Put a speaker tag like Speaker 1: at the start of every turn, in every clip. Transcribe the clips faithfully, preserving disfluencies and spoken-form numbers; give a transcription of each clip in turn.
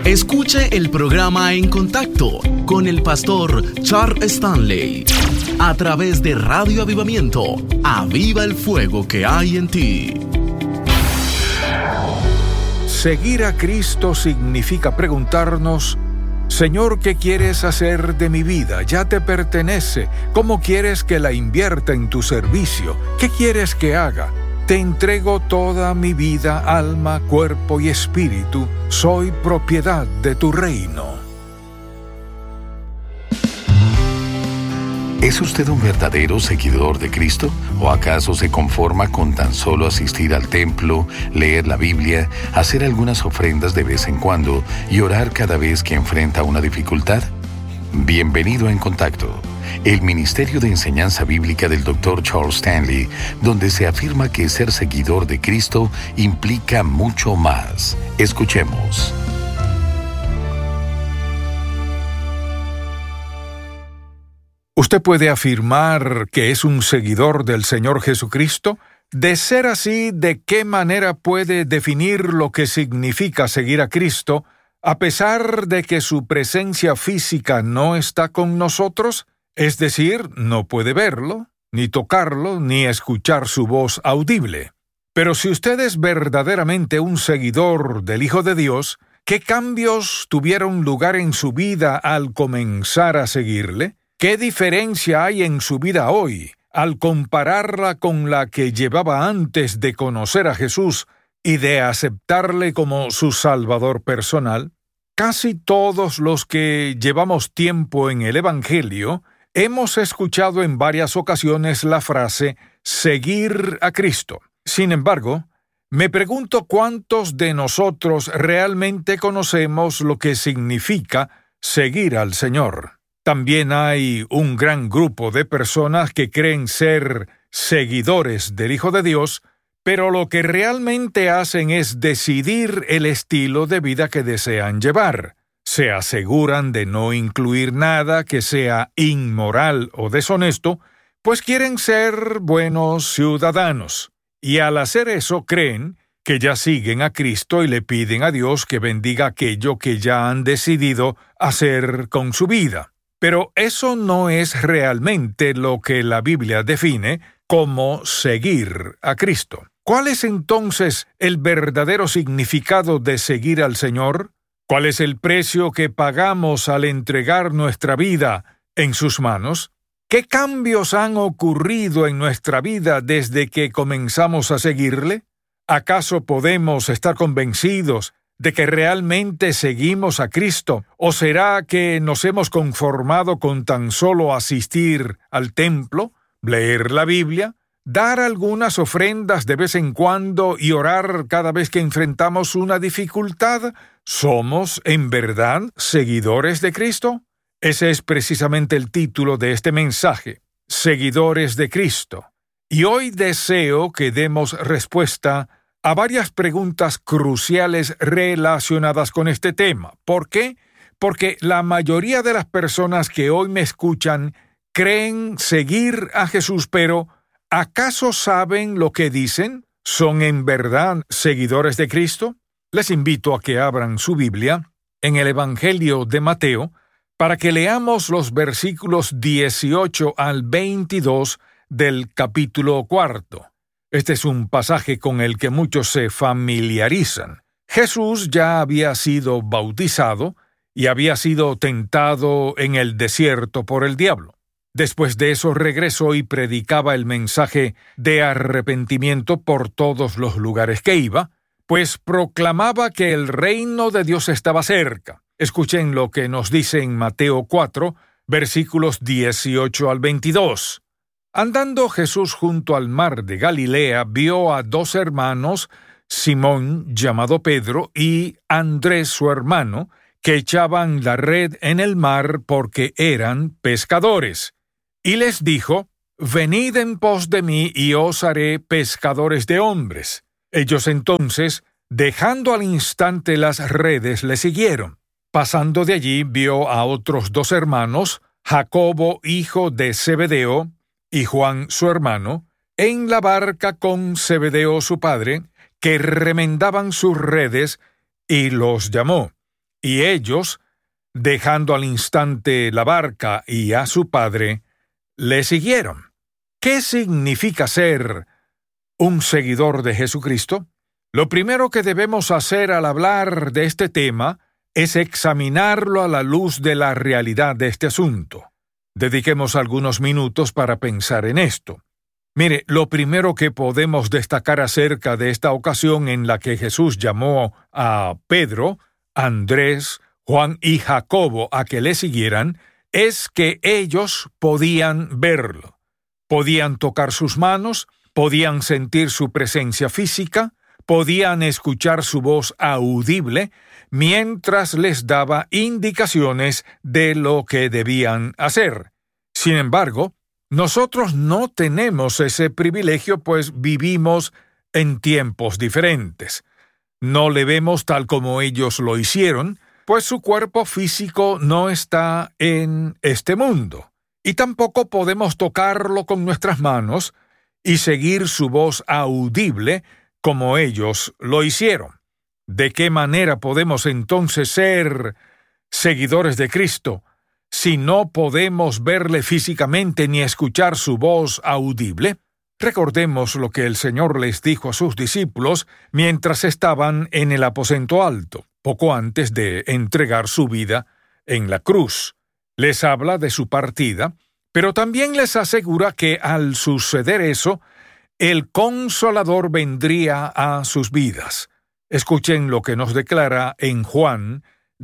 Speaker 1: Escuche el programa En Contacto con el pastor Charles Stanley a través de Radio Avivamiento. Aviva el fuego que hay en ti.
Speaker 2: Seguir a Cristo significa preguntarnos: Señor, ¿qué quieres hacer de mi vida? Ya te pertenece. ¿Cómo quieres que la invierta en tu servicio? ¿Qué quieres que haga? Te entrego toda mi vida, alma, cuerpo y espíritu. Soy propiedad de tu reino.
Speaker 3: ¿Es usted un verdadero seguidor de Cristo? ¿O acaso se conforma con tan solo asistir al templo, leer la Biblia, hacer algunas ofrendas de vez en cuando y orar cada vez que enfrenta una dificultad? Bienvenido a En Contacto, el Ministerio de Enseñanza Bíblica del doctor Charles Stanley, donde se afirma que ser seguidor de Cristo implica mucho más. Escuchemos.
Speaker 2: ¿Usted puede afirmar que es un seguidor del Señor Jesucristo? De ser así, ¿de qué manera puede definir lo que significa seguir a Cristo, a pesar de que su presencia física no está con nosotros? Es decir, no puede verlo, ni tocarlo, ni escuchar su voz audible. Pero si usted es verdaderamente un seguidor del Hijo de Dios, ¿qué cambios tuvieron lugar en su vida al comenzar a seguirle? ¿Qué diferencia hay en su vida hoy al compararla con la que llevaba antes de conocer a Jesús y de aceptarle como su Salvador personal? Casi todos los que llevamos tiempo en el Evangelio hemos escuchado en varias ocasiones la frase «seguir a Cristo». Sin embargo, me pregunto cuántos de nosotros realmente conocemos lo que significa seguir al Señor. También hay un gran grupo de personas que creen ser seguidores del Hijo de Dios, pero lo que realmente hacen es decidir el estilo de vida que desean llevar. Se aseguran de no incluir nada que sea inmoral o deshonesto, pues quieren ser buenos ciudadanos. Y al hacer eso creen que ya siguen a Cristo y le piden a Dios que bendiga aquello que ya han decidido hacer con su vida. Pero eso no es realmente lo que la Biblia define como seguir a Cristo. ¿Cuál es entonces el verdadero significado de seguir al Señor? ¿Cuál es el precio que pagamos al entregar nuestra vida en sus manos? ¿Qué cambios han ocurrido en nuestra vida desde que comenzamos a seguirle? ¿Acaso podemos estar convencidos de que realmente seguimos a Cristo? ¿O será que nos hemos conformado con tan solo asistir al templo, leer la Biblia, dar algunas ofrendas de vez en cuando y orar cada vez que enfrentamos una dificultad? ¿Somos, en verdad, seguidores de Cristo? Ese es precisamente el título de este mensaje, Seguidores de Cristo. Y hoy deseo que demos respuesta a varias preguntas cruciales relacionadas con este tema. ¿Por qué? Porque la mayoría de las personas que hoy me escuchan creen seguir a Jesús, pero ¿acaso saben lo que dicen? ¿Son en verdad seguidores de Cristo? Les invito a que abran su Biblia en el Evangelio de Mateo para que leamos los versículos dieciocho al veintidós del capítulo cuarto. Este es un pasaje con el que muchos se familiarizan. Jesús ya había sido bautizado y había sido tentado en el desierto por el diablo. Después de eso regresó y predicaba el mensaje de arrepentimiento por todos los lugares que iba, pues proclamaba que el reino de Dios estaba cerca. Escuchen lo que nos dice en Mateo cuatro, versículos dieciocho al veintidós. Andando Jesús junto al mar de Galilea, vio a dos hermanos, Simón, llamado Pedro, y Andrés, su hermano, que echaban la red en el mar porque eran pescadores. Y les dijo: «Venid en pos de mí, y os haré pescadores de hombres». Ellos entonces, dejando al instante las redes, le siguieron. Pasando de allí, vio a otros dos hermanos, Jacobo, hijo de Zebedeo, y Juan, su hermano, en la barca con Zebedeo, su padre, que remendaban sus redes, y los llamó. Y ellos, dejando al instante la barca y a su padre, le siguieron. ¿Qué significa ser un seguidor de Jesucristo? Lo primero que debemos hacer al hablar de este tema es examinarlo a la luz de la realidad de este asunto. Dediquemos algunos minutos para pensar en esto. Mire, lo primero que podemos destacar acerca de esta ocasión en la que Jesús llamó a Pedro, Andrés, Juan y Jacobo a que le siguieran, es que ellos podían verlo. Podían tocar sus manos, podían sentir su presencia física, podían escuchar su voz audible, mientras les daba indicaciones de lo que debían hacer. Sin embargo, nosotros no tenemos ese privilegio, pues vivimos en tiempos diferentes. No le vemos tal como ellos lo hicieron, pues su cuerpo físico no está en este mundo. Y tampoco podemos tocarlo con nuestras manos y seguir su voz audible como ellos lo hicieron. ¿De qué manera podemos entonces ser seguidores de Cristo si no podemos verle físicamente ni escuchar su voz audible? Recordemos lo que el Señor les dijo a sus discípulos mientras estaban en el aposento alto, poco antes de entregar su vida en la cruz. Les habla de su partida, pero también les asegura que al suceder eso, el Consolador vendría a sus vidas. Escuchen lo que nos declara en Juan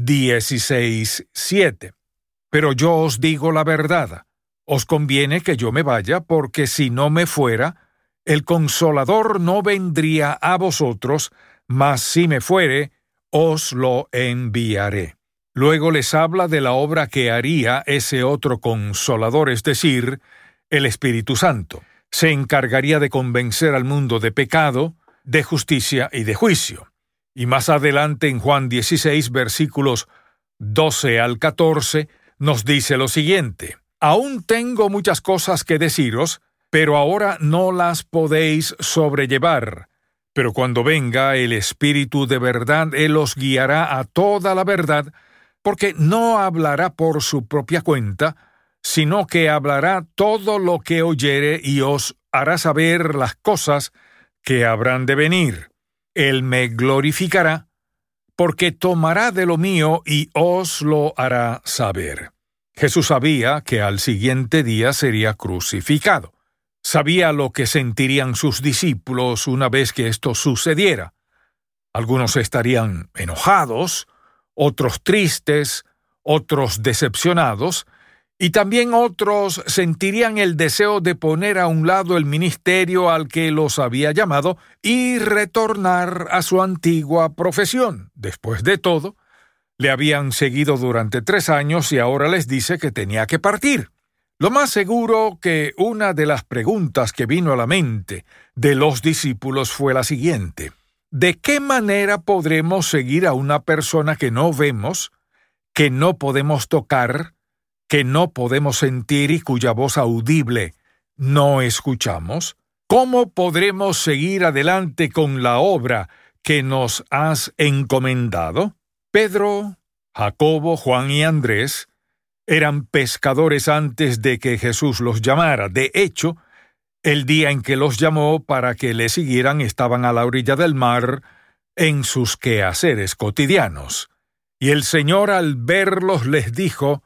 Speaker 2: dieciséis siete. Pero yo os digo la verdad, os conviene que yo me vaya, porque si no me fuera, el Consolador no vendría a vosotros, mas si me fuere, os lo enviaré. Luego les habla de la obra que haría ese otro Consolador, es decir, el Espíritu Santo. Se encargaría de convencer al mundo de pecado, de justicia y de juicio. Y más adelante en Juan dieciséis, versículos doce al catorce, nos dice lo siguiente: Aún tengo muchas cosas que deciros, pero ahora no las podéis sobrellevar. Pero cuando venga el Espíritu de verdad, Él os guiará a toda la verdad, porque no hablará por su propia cuenta, sino que hablará todo lo que oyere y os hará saber las cosas que habrán de venir. Él me glorificará, porque tomará de lo mío y os lo hará saber. Jesús sabía que al siguiente día sería crucificado. Sabía lo que sentirían sus discípulos una vez que esto sucediera. Algunos estarían enojados, otros tristes, otros decepcionados, y también otros sentirían el deseo de poner a un lado el ministerio al que los había llamado y retornar a su antigua profesión. Después de todo, le habían seguido durante tres años y ahora les dice que tenía que partir. Lo más seguro que una de las preguntas que vino a la mente de los discípulos fue la siguiente: ¿de qué manera podremos seguir a una persona que no vemos, que no podemos tocar, que no podemos sentir y cuya voz audible no escuchamos? ¿Cómo podremos seguir adelante con la obra que nos has encomendado? Pedro, Jacobo, Juan y Andrés eran pescadores antes de que Jesús los llamara. De hecho, el día en que los llamó para que le siguieran estaban a la orilla del mar en sus quehaceres cotidianos. Y el Señor al verlos les dijo: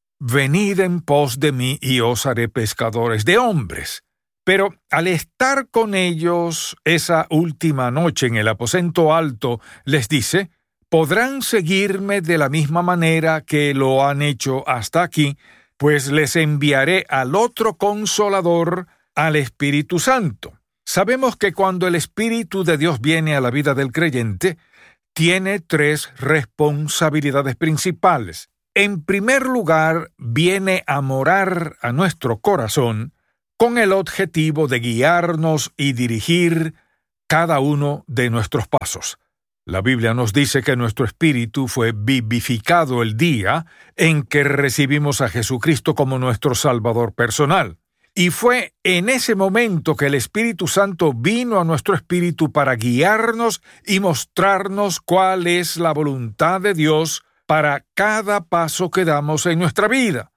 Speaker 2: «Venid en pos de mí y os haré pescadores de hombres». Pero al estar con ellos esa última noche en el aposento alto, les dice: «Podrán seguirme de la misma manera que lo han hecho hasta aquí, pues les enviaré al otro Consolador, al Espíritu Santo». Sabemos que cuando el Espíritu de Dios viene a la vida del creyente, tiene tres responsabilidades principales. En primer lugar, viene a morar a nuestro corazón con el objetivo de guiarnos y dirigir cada uno de nuestros pasos. La Biblia nos dice que nuestro espíritu fue vivificado el día en que recibimos a Jesucristo como nuestro Salvador personal. Y fue en ese momento que el Espíritu Santo vino a nuestro espíritu para guiarnos y mostrarnos cuál es la voluntad de Dios para cada paso que damos en nuestra vida.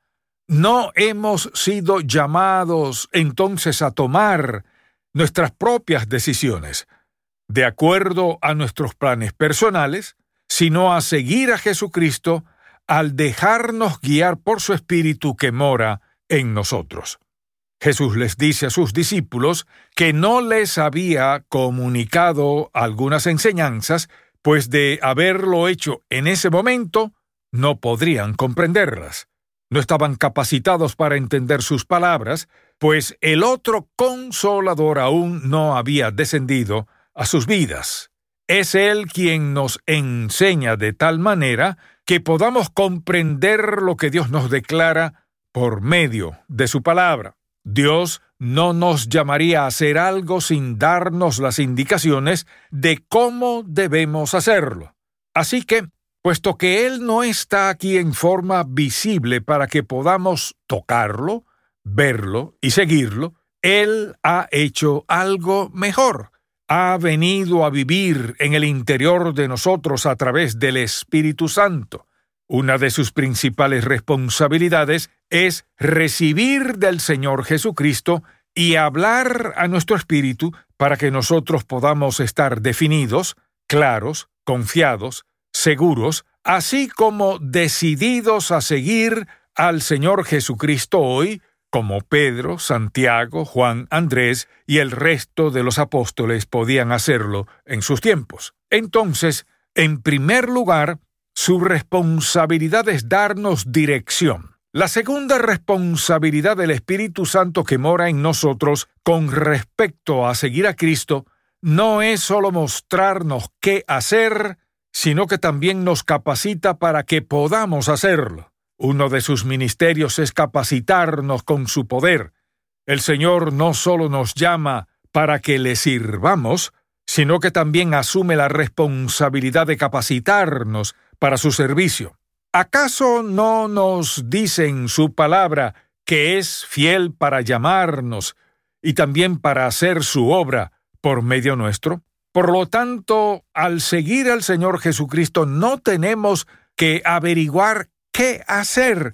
Speaker 2: No hemos sido llamados entonces a tomar nuestras propias decisiones, de acuerdo a nuestros planes personales, sino a seguir a Jesucristo al dejarnos guiar por su Espíritu que mora en nosotros. Jesús les dice a sus discípulos que no les había comunicado algunas enseñanzas, pues de haberlo hecho en ese momento, no podrían comprenderlas. No estaban capacitados para entender sus palabras, pues el otro Consolador aún no había descendido a sus vidas. Es Él quien nos enseña de tal manera que podamos comprender lo que Dios nos declara por medio de su palabra. Dios no nos llamaría a hacer algo sin darnos las indicaciones de cómo debemos hacerlo. Así que, puesto que Él no está aquí en forma visible para que podamos tocarlo, verlo y seguirlo, Él ha hecho algo mejor. Ha venido a vivir en el interior de nosotros a través del Espíritu Santo. Una de sus principales responsabilidades es recibir del Señor Jesucristo y hablar a nuestro espíritu para que nosotros podamos estar definidos, claros, confiados, seguros, así como decididos a seguir al Señor Jesucristo hoy, como Pedro, Santiago, Juan, Andrés y el resto de los apóstoles podían hacerlo en sus tiempos. Entonces, en primer lugar, su responsabilidad es darnos dirección. La segunda responsabilidad del Espíritu Santo que mora en nosotros con respecto a seguir a Cristo no es solo mostrarnos qué hacer, sino que también nos capacita para que podamos hacerlo. Uno de sus ministerios es capacitarnos con su poder. El Señor no solo nos llama para que le sirvamos, sino que también asume la responsabilidad de capacitarnos para su servicio. ¿Acaso no nos dice en su palabra que es fiel para llamarnos y también para hacer su obra por medio nuestro? Por lo tanto, al seguir al Señor Jesucristo no tenemos que averiguar qué hacer.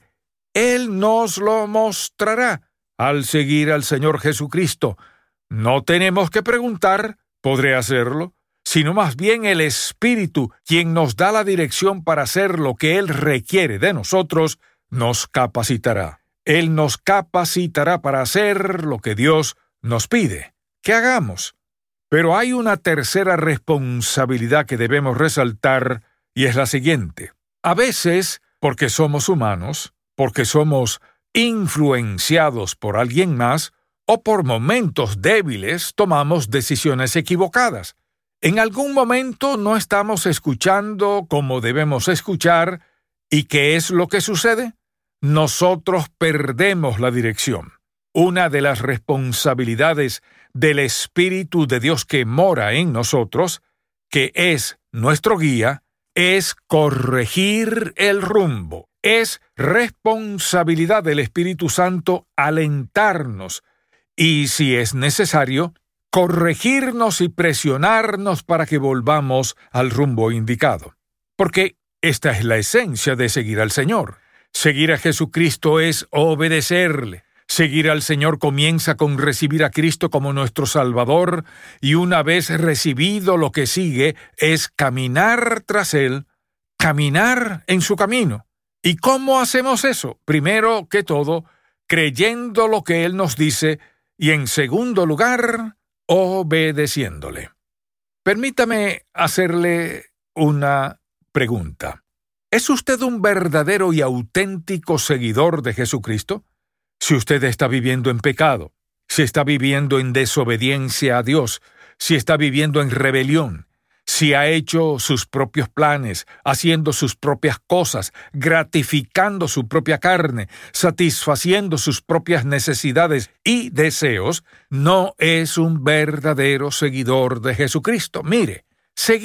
Speaker 2: Él nos lo mostrará. Al seguir al Señor Jesucristo, no tenemos que preguntar, ¿podré hacerlo? Sino más bien el Espíritu, quien nos da la dirección para hacer lo que Él requiere de nosotros, nos capacitará. Él nos capacitará para hacer lo que Dios nos pide que hagamos. Pero hay una tercera responsabilidad que debemos resaltar, y es la siguiente. A veces, porque somos humanos, porque somos influenciados por alguien más, o por momentos débiles, tomamos decisiones equivocadas. En algún momento no estamos escuchando como debemos escuchar, ¿y qué es lo que sucede? Nosotros perdemos la dirección. Una de las responsabilidades del Espíritu de Dios que mora en nosotros, que es nuestro guía, es corregir el rumbo. Es responsabilidad del Espíritu Santo alentarnos y, si es necesario, corregirnos y presionarnos para que volvamos al rumbo indicado. Porque esta es la esencia de seguir al Señor. Seguir a Jesucristo es obedecerle. Seguir al Señor comienza con recibir a Cristo como nuestro Salvador, y una vez recibido, lo que sigue es caminar tras Él, caminar en su camino. ¿Y cómo hacemos eso? Primero que todo, creyendo lo que Él nos dice, y en segundo lugar, obedeciéndole. Permítame hacerle una pregunta. ¿Es usted un verdadero y auténtico seguidor de Jesucristo? Si usted está viviendo en pecado, si está viviendo en desobediencia a Dios, si está viviendo en rebelión, si ha hecho sus propios planes, haciendo sus propias cosas, gratificando su propia carne, satisfaciendo sus propias necesidades y deseos, no es un verdadero seguidor de Jesucristo. Mire, seguir